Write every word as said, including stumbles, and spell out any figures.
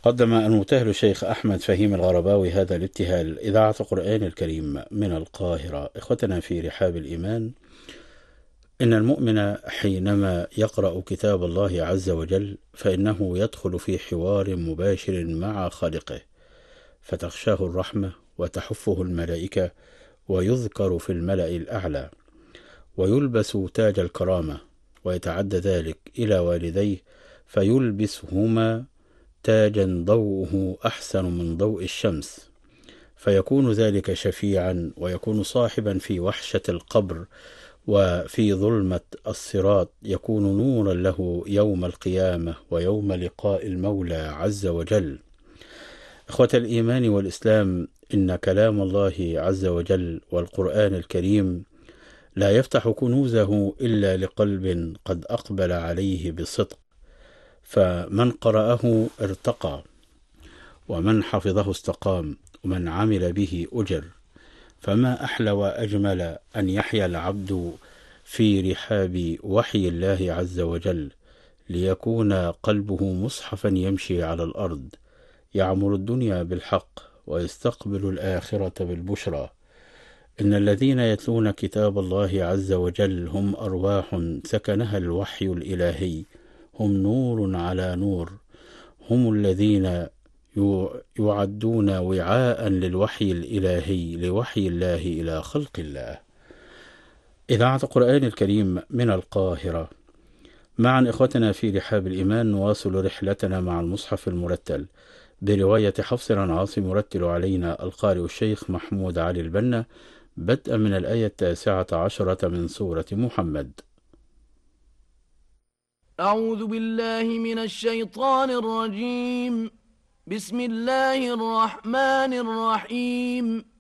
قدم المبتهل الشيخ أحمد فهيم الغرباوي هذا الابتهال إذاعة القرآن الكريم من القاهرة. إخوتنا في رحاب الإيمان، إن المؤمن حينما يقرأ كتاب الله عز وجل فإنه يدخل في حوار مباشر مع خالقه، فتغشاه الرحمة وتحفه الملائكة، ويذكر في الملأ الأعلى، ويلبس تاج الكرامة، ويتعدى ذلك إلى والديه فيلبسهما تاجا ضوءه أحسن من ضوء الشمس، فيكون ذلك شفيعا، ويكون صاحبا في وحشة القبر وفي ظلمة الصراط، يكون نورا له يوم القيامة ويوم لقاء المولى عز وجل. إخوة الإيمان والإسلام، إن كلام الله عز وجل والقرآن الكريم لا يفتح كنوزه إلا لقلب قد أقبل عليه بصدق، فمن قرأه ارتقى، ومن حفظه استقام، ومن عمل به أجر. فما أحلى وأجمل أن يحيا العبد في رحاب وحي الله عز وجل، ليكون قلبه مصحفا يمشي على الأرض، يعمر الدنيا بالحق ويستقبل الآخرة بالبشرى. إن الذين يتلون كتاب الله عز وجل هم أرواح سكنها الوحي الإلهي، هم نور على نور، هم الذين يعدون وعاء للوحي الإلهي، لوحي الله إلى خلق الله. إذاعة القرآن الكريم من القاهرة. معا إخوتنا في رحاب الإيمان نواصل رحلتنا مع المصحف المرتل برواية حفص عن عاصم، يرتل علينا القارئ الشيخ محمود علي البنا، بدءا من الآية التاسعة عشرة من سورة محمد. أعوذ بالله من الشيطان الرجيم. بسم الله الرحمن الرحيم.